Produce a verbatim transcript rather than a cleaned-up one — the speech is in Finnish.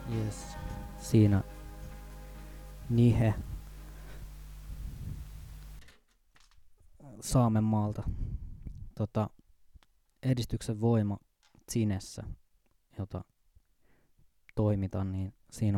Yes. Siinä Nihe Saamenmaalta. Tota, edistyksen voima Zinessä, jota toimitan, niin siinä